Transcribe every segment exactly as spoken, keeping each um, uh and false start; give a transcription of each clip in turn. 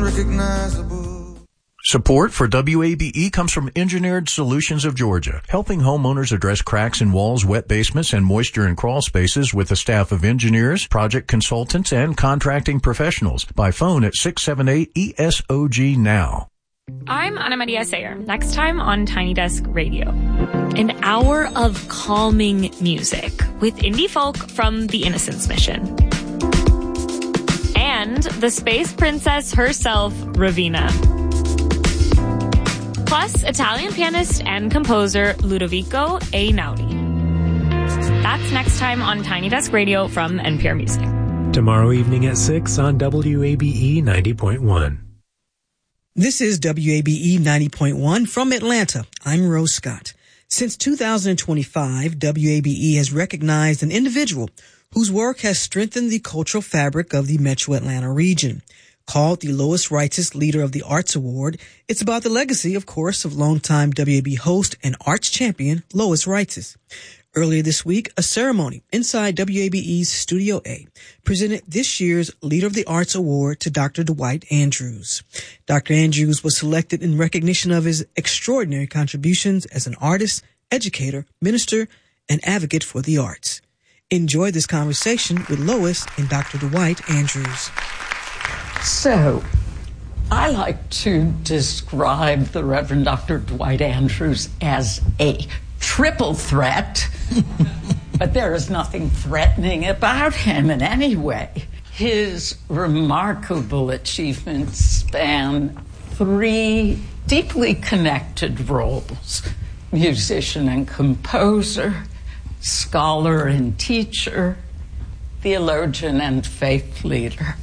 unrecognizable. Support for W A B E comes from Engineered Solutions of Georgia, helping homeowners address cracks in walls, wet basements, and moisture in crawl spaces with a staff of engineers, project consultants, and contracting professionals. By phone at six seven eight E S O G now. I'm Ana Maria Sayer. Next time on Tiny Desk Radio. An hour of calming music with indie folk from the Innocence Mission. And the space princess herself, Raveena. Plus, Italian pianist and composer Ludovico Einaudi. That's next time on Tiny Desk Radio from N P R Music. Tomorrow evening at six on W A B E ninety point one. This is W A B E ninety point one from Atlanta. I'm Rose Scott. Since two thousand twenty-five, W A B E has recognized an individual whose work has strengthened the cultural fabric of the Metro Atlanta region. Called the Lois Reitzes Leader of the Arts Award, it's about the legacy, of course, of longtime W A B host and arts champion Lois Reitzes. Earlier this week, a ceremony inside W A B E's Studio A presented this year's Leader of the Arts Award to Doctor Dwight Andrews. Doctor Andrews was selected in recognition of his extraordinary contributions as an artist, educator, minister, and advocate for the arts. Enjoy this conversation with Lois and Doctor Dwight Andrews. So, I like to describe the Reverend Doctor Dwight Andrews as a triple threat, but there is nothing threatening about him in any way. His remarkable achievements span three deeply connected roles: musician and composer, scholar and teacher, theologian and faith leader.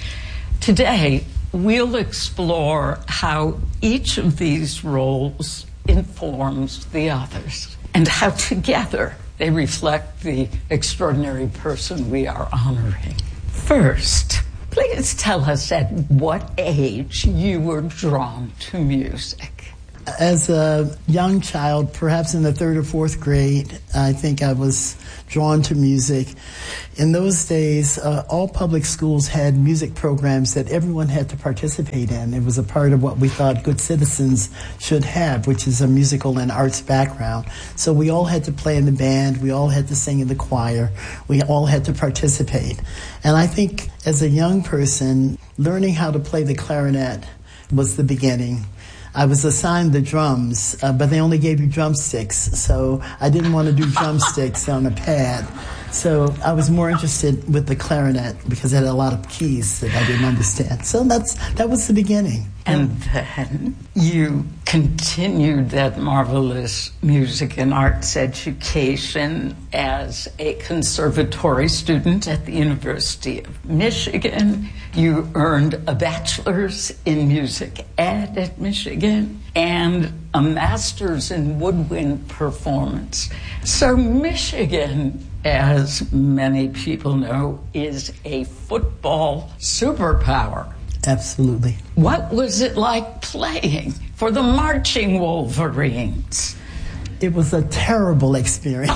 Today, we'll explore how each of these roles informs the others and how together they reflect the extraordinary person we are honoring. First, please tell us at what age you were drawn to music. As a young child, perhaps in the third or fourth grade, I think I was drawn to music. In those days, uh, all public schools had music programs that everyone had to participate in. It was a part of what we thought good citizens should have, which is a musical and arts background. So we all had to play in the band, we all had to sing in the choir, we all had to participate. And I think as a young person, learning how to play the clarinet was the beginning. I was assigned the drums, uh, but they only gave you drumsticks, so I didn't want to do drumsticks on a pad. So I was more interested with the clarinet because it had a lot of keys that I didn't understand. So that's that was the beginning. And then you continued that marvelous music and arts education as a conservatory student at the University of Michigan. You earned a bachelor's in music ed at Michigan and a master's in woodwind performance. So Michigan, as many people know, is a football superpower. Absolutely. What was it like playing for the Marching Wolverines? It was a terrible experience.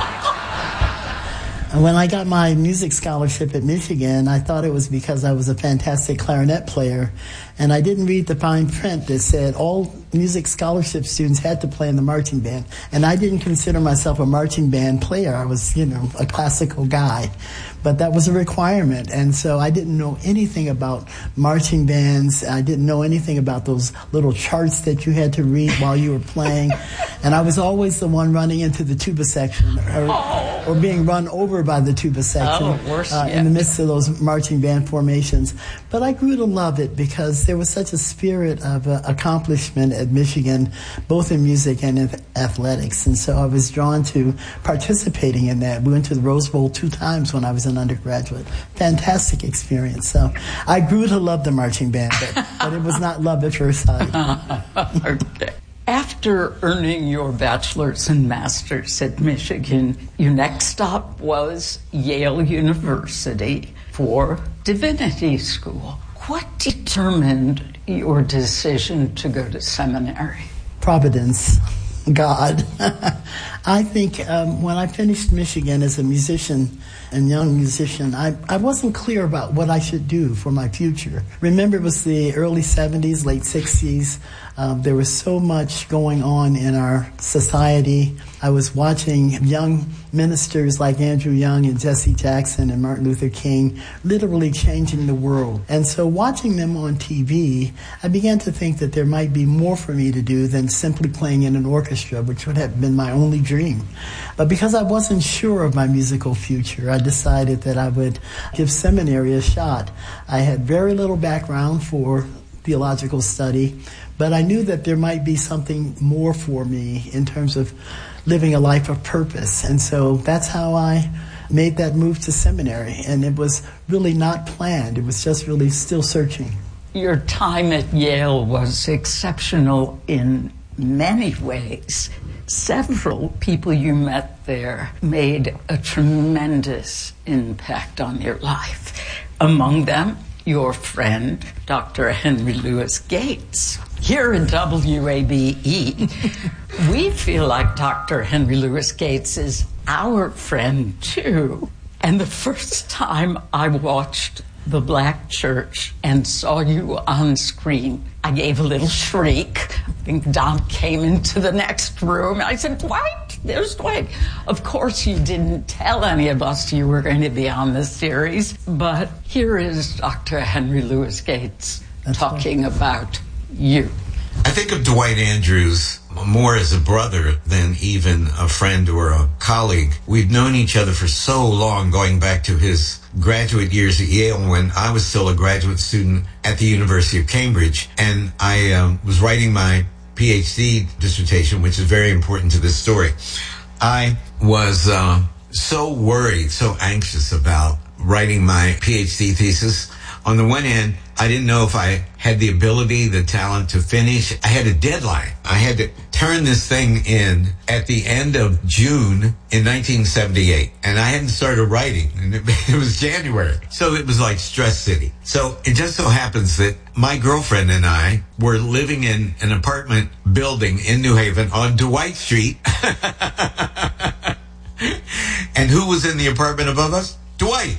When I got my music scholarship at Michigan, I thought it was because I was a fantastic clarinet player, and I didn't read the fine print that said all music scholarship students had to play in the marching band, and I didn't consider myself a marching band player. I was, you know, a classical guy, but that was a requirement, and so I didn't know anything about marching bands. I didn't know anything about those little charts that you had to read while you were playing, and I was always the one running into the tuba section or, or being run over by the tuba section oh, worse uh, in the midst of those marching band formations. But I grew to love it because there was such a spirit of uh, accomplishment at Michigan, both in music and in athletics. And so I was drawn to participating in that. We went to the Rose Bowl two times when I was an undergraduate. Fantastic experience. So I grew to love the marching band, but, but it was not love at first sight. Okay. After earning your bachelor's and master's at Michigan, your next stop was Yale University for divinity school. What determined your decision to go to seminary? Providence. God. I think um, when I finished Michigan as a musician and young musician, I, I wasn't clear about what I should do for my future. Remember, it was the early seventies, late sixties. Um, there was so much going on in our society. I was watching young ministers like Andrew Young and Jesse Jackson and Martin Luther King literally changing the world. And so watching them on T V, I began to think that there might be more for me to do than simply playing in an orchestra, which would have been my only dream. But because I wasn't sure of my musical future, I decided that I would give seminary a shot. I had very little background for theological study, but I knew that there might be something more for me in terms of living a life of purpose. And so that's how I made that move to seminary. And it was really not planned. It was just really still searching. Your time at Yale was exceptional in many ways. Several people you met there made a tremendous impact on your life. Among them, your friend, Doctor Henry Louis Gates. Here at W A B E, we feel like Doctor Henry Louis Gates is our friend, too. And the first time I watched The Black Church and saw you on screen, I gave a little shriek. I think Don came into the next room. I said, Dwight, there's Dwight. Of course, you didn't tell any of us you were going to be on this series, but here is Doctor Henry Louis Gates That's talking right. about you. I think of Dwight Andrews more as a brother than even a friend or a colleague. We've known each other for so long, going back to his graduate years at Yale when I was still a graduate student at the University of Cambridge. And I um, was writing my P H D dissertation, which is very important to this story. I was uh, so worried, so anxious about writing my P H D thesis. On the one hand, I didn't know if I had the ability, the talent to finish. I had a deadline. I had to turn this thing in at the end of June in nineteen seventy-eight. And I hadn't started writing, and it, it was January. So it was like Stress City. So it just so happens that my girlfriend and I were living in an apartment building in New Haven on Dwight Street. And who was in the apartment above us? Dwight.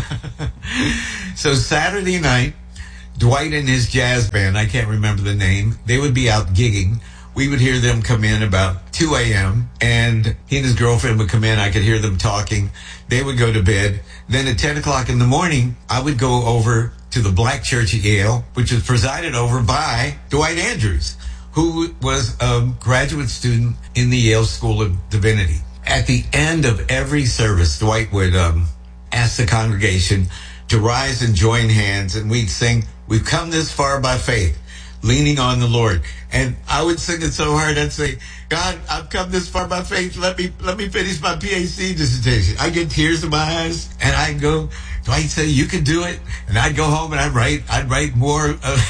So Saturday night, Dwight and his jazz band, I can't remember the name, they would be out gigging. We would hear them come in about two a.m. and he and his girlfriend would come in. I could hear them talking. They would go to bed. Then at ten o'clock in the morning, I would go over to the Black Church at Yale, which was presided over by Dwight Andrews, who was a graduate student in the Yale School of Divinity. At the end of every service, Dwight would um, ask the congregation to rise and join hands, and we'd sing, "We've come this far by faith, leaning on the Lord." And I would sing it so hard, I'd say, "God, I've come this far by faith. Let me let me finish my P H D dissertation." I get tears in my eyes, and I'd go, Dwight said, "You can do it." And I'd go home and I'd write, I'd write more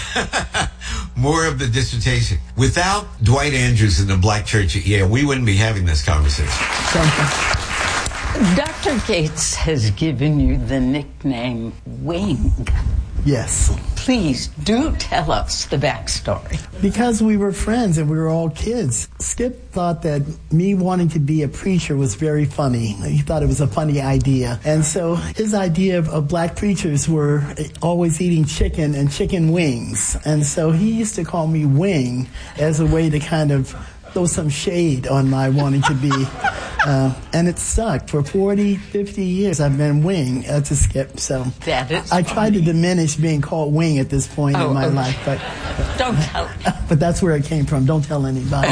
of, more of the dissertation. Without Dwight Andrews in the Black Church at Yale, we wouldn't be having this conversation. Thank you. Doctor Gates has given you the nickname Wing. Yes. Please do tell us the backstory. Because we were friends and we were all kids, Skip thought that me wanting to be a preacher was very funny. He thought it was a funny idea. And so his idea of, of black preachers were always eating chicken and chicken wings. And so he used to call me Wing as a way to kind of throw some shade on my wanting to be. Uh, and it stuck. For forty, fifty years, I've been Wing uh, to Skip. So that is I tried to diminish being called Wing at this point oh, in my okay. life. But, but Don't tell me. But that's where it came from. Don't tell anybody.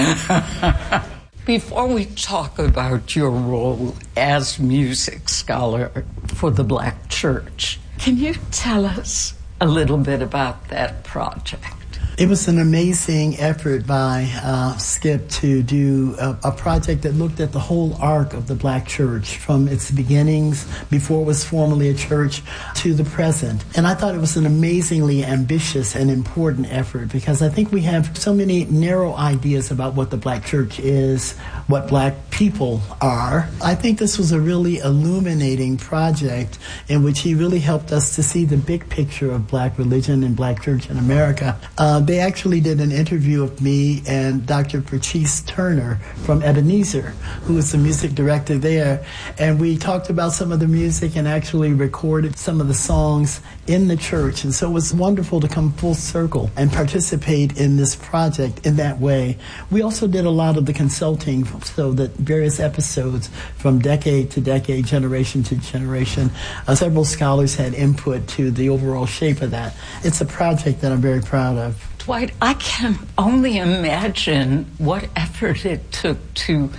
Before we talk about your role as music scholar for the Black Church, can you tell us a little bit about that project? It was an amazing effort by uh, Skip to do a, a project that looked at the whole arc of the Black Church from its beginnings, before it was formally a church, to the present. And I thought it was an amazingly ambitious and important effort because I think we have so many narrow ideas about what the Black Church is, what black people are. I think this was a really illuminating project in which he really helped us to see the big picture of black religion and black church in America. Uh, they actually did an interview of me and Doctor Patrice Turner from Ebenezer, who was the music director there. And we talked about some of the music and actually recorded some of the songs in the church. And so it was wonderful to come full circle and participate in this project in that way. We also did a lot of the consulting so that various episodes from decade to decade, generation to generation, uh, several scholars had input to the overall shape of that. It's a project that I'm very proud of. Dwight, I can only imagine what effort it took to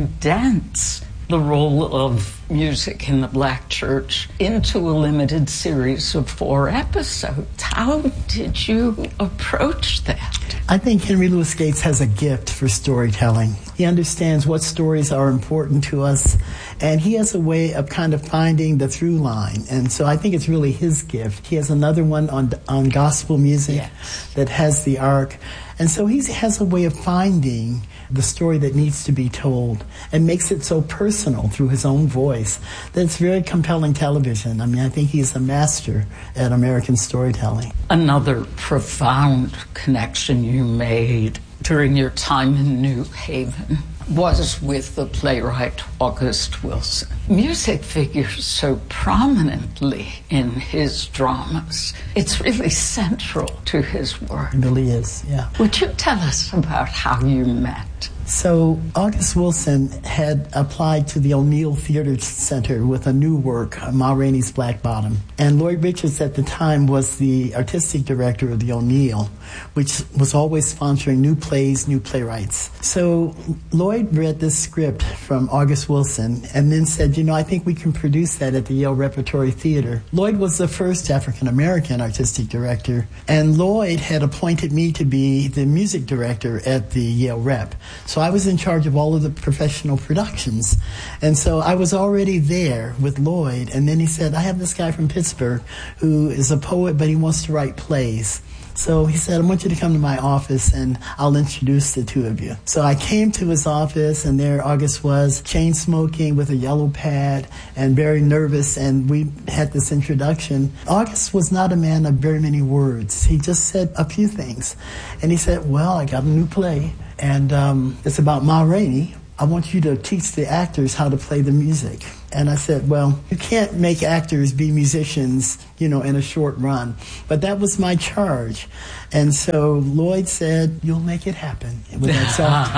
condense the role of music in the Black church into a limited series of four episodes. How did you approach that? I think Henry Louis Gates has a gift for storytelling. He understands what stories are important to us, and he has a way of kind of finding the through line. And so I think it's really his gift. He has another one on on gospel music yes. that has the arc. And so he has a way of finding the story that needs to be told and makes it so personal through his own voice that it's very compelling television. I mean, I think he's a master at American storytelling. Another profound connection you made during your time in New Haven was with the playwright August Wilson. Music figures so prominently in his dramas. It's really central to his work. It really is, yeah. Would you tell us about how you met? So August Wilson had applied to the O'Neill Theater Center with a new work, Ma Rainey's Black Bottom. And Lloyd Richards at the time was the artistic director of the O'Neill, which was always sponsoring new plays, new playwrights. So Lloyd read this script from August Wilson and then said, you know, I think we can produce that at the Yale Repertory Theater. Lloyd was the first African-American artistic director, and Lloyd had appointed me to be the music director at the Yale Rep. So I was in charge of all of the professional productions. And so I was already there with Lloyd. And then he said, I have this guy from Pittsburgh who is a poet, but he wants to write plays. So he said, I want you to come to my office and I'll introduce the two of you. So I came to his office, and there August was, chain smoking with a yellow pad and very nervous, and we had this introduction. August was not a man of very many words. He just said a few things. And he said, well, I got a new play, and um, it's about Ma Rainey. I want you to teach the actors how to play the music. And I said, well, you can't make actors be musicians, you know, in a short run. But that was my charge. And so Lloyd said, you'll make it happen with that soft.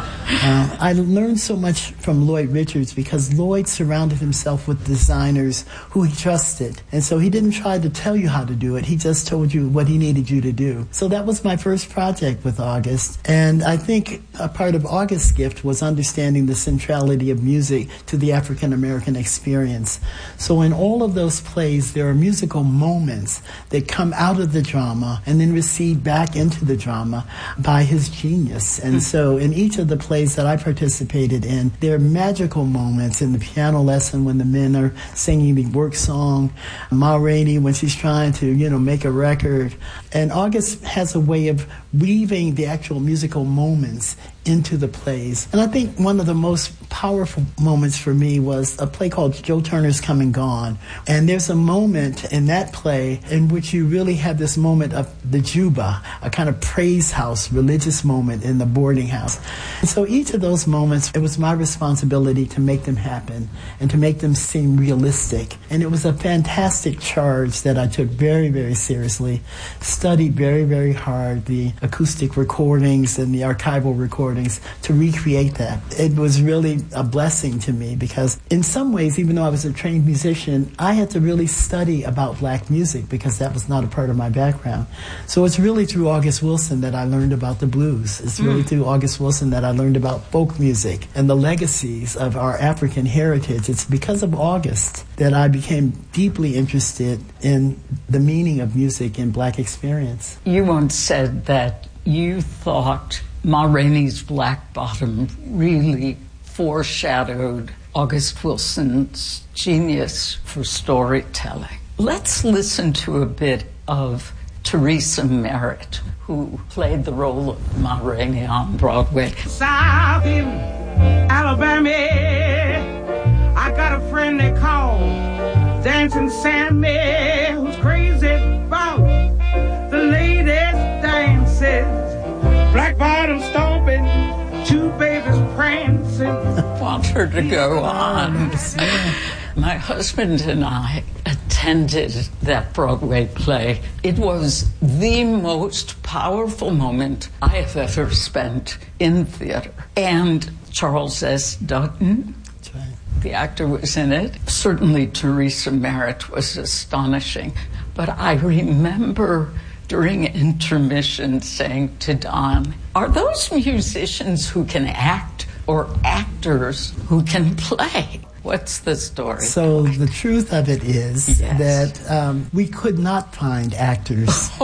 uh, I learned so much from Lloyd Richards because Lloyd surrounded himself with designers who he trusted. And so he didn't try to tell you how to do it. He just told you what he needed you to do. So that was my first project with August. And I think a part of August's gift was understanding the centrality of music to the African-American experience. So in all of those plays, there are musical moments that come out of the drama and then recede back into the drama by his genius. And so in each of the plays that I participated in, there are magical moments in the piano lesson when the men are singing the work song, Ma Rainey when she's trying to, you know, make a record. And August has a way of weaving the actual musical moments into the plays. And I think one of the most powerful moments for me was a play called Joe Turner's Come and Gone. And there's a moment in that play in which you really have this moment of the Juba, a kind of praise house, religious moment in the boarding house. And so each of those moments, it was my responsibility to make them happen and to make them seem realistic. And it was a fantastic charge that I took very, very seriously, studied very, very hard the acoustic recordings and the archival recordings to recreate that. It was really a blessing to me because in some ways, even though I was a trained musician, I had to really study about black music because that was not a part of my background. So it's really through August Wilson that I learned about the blues. It's really mm. through August Wilson that I learned about folk music and the legacies of our African heritage. It's because of August that I became deeply interested in the meaning of music in black experience. You once said that you thought Ma Rainey's Black Bottom really foreshadowed August Wilson's genius for storytelling. Let's listen to a bit of Teresa Merritt, who played the role of Ma Rainey on Broadway. South in Alabama, I got a friend they call Dancing Sammy, who's crazy about the latest dancing her to go on. My husband and I attended that Broadway play. It was the most powerful moment I have ever spent in theater. And Charles S. Dutton, the actor, was in it. Certainly Teresa Merritt was astonishing. But I remember during intermission saying to Don, are those musicians who can act or actors who can play? What's the story? So the truth of it is yes. that um, we could not find actors who,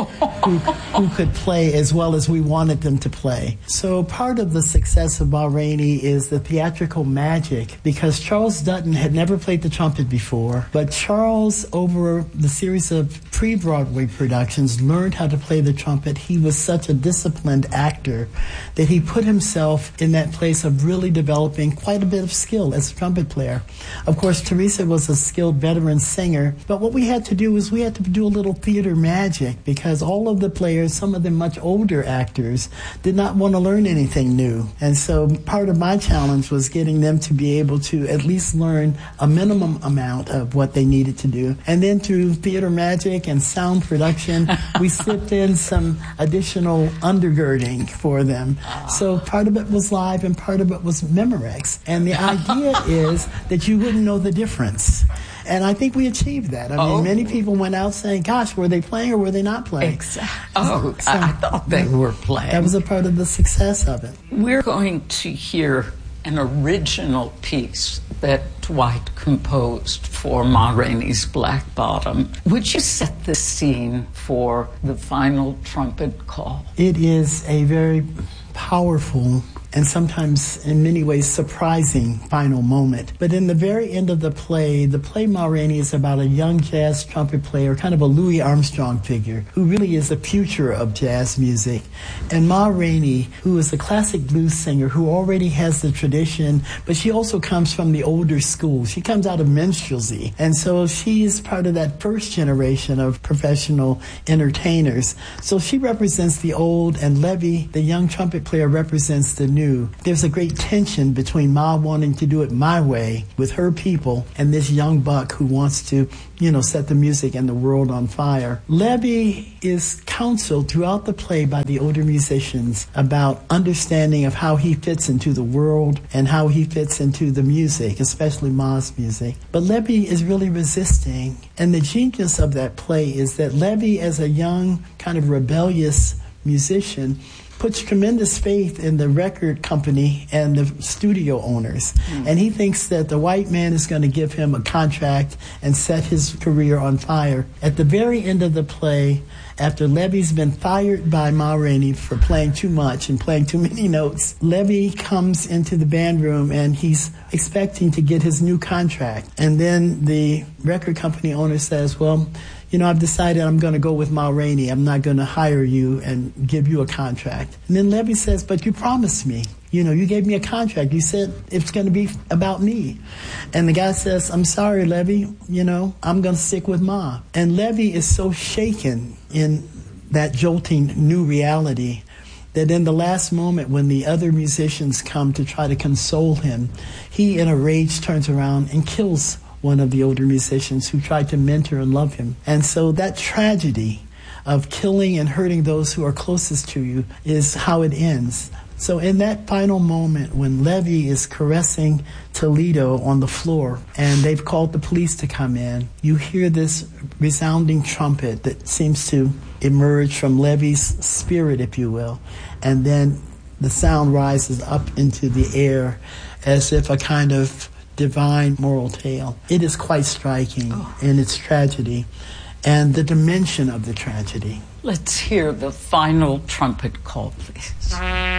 who could play as well as we wanted them to play. So part of the success of Ma Rainey is the theatrical magic, because Charles Dutton had never played the trumpet before, but Charles, over the series of pre-Broadway productions, learned how to play the trumpet. He was such a disciplined actor that he put himself in that place of really developing quite a bit of skill as a trumpet player. Of course, Teresa was a skilled veteran singer, but what we had to do was we had to do a little theater magic, because all of the players, some of them much older actors, did not want to learn anything new. And so part of my challenge was getting them to be able to at least learn a minimum amount of what they needed to do. And then through theater magic and sound production, we slipped in some additional undergirding for them. So part of it was live and part of it was Memorex. And the idea is that you wouldn't know the difference. And I think we achieved that. I oh. mean, many people went out saying, gosh, were they playing or were they not playing? Exactly. Oh, so, I thought they were playing. That was a part of the success of it. We're going to hear an original piece that Dwight composed for Ma Rainey's Black Bottom. Would you set the scene for the final trumpet call? It is a very powerful and sometimes in many ways surprising final moment. But in the very end of the play, the play Ma Rainey is about a young jazz trumpet player, kind of a Louis Armstrong figure, who really is the future of jazz music. And Ma Rainey, who is a classic blues singer who already has the tradition, but she also comes from the older school. She comes out of minstrelsy. And so she is part of that first generation of professional entertainers. So she represents the old, and Levy, the young trumpet player, represents the new. There's a great tension between Ma wanting to do it my way with her people and this young buck who wants to, you know, set the music and the world on fire. Levy is counseled throughout the play by the older musicians about understanding of how he fits into the world and how he fits into the music, especially Ma's music. But Levy is really resisting. And the genius of that play is that Levy, as a young, kind of rebellious musician, puts tremendous faith in the record company and the studio owners. Mm. And he thinks that the white man is going to give him a contract and set his career on fire. At the very end of the play, after Levy's been fired by Ma Rainey for playing too much and playing too many notes, Levy comes into the band room and he's expecting to get his new contract. And then the record company owner says, well, you know, I've decided I'm going to go with Ma Rainey. I'm not going to hire you and give you a contract. And then Levy says, but you promised me. You know, you gave me a contract. You said it's going to be about me. And the guy says, I'm sorry, Levy. You know, I'm going to stick with Ma. And Levy is so shaken in that jolting new reality that in the last moment when the other musicians come to try to console him, he in a rage turns around and kills one of the older musicians who tried to mentor and love him. And so that tragedy of killing and hurting those who are closest to you is how it ends. So in that final moment when Levy is caressing Toledo on the floor and they've called the police to come in, you hear this resounding trumpet that seems to emerge from Levy's spirit, if you will. And then the sound rises up into the air as if a kind of divine moral tale. It is quite striking oh. in its tragedy and the dimension of the tragedy. Let's hear the final trumpet call, please.